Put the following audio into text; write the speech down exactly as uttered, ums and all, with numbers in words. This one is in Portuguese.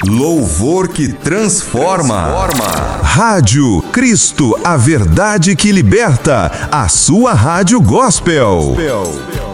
Louvor que transforma. transforma. Rádio Cristo, a verdade que liberta. A sua rádio gospel. gospel.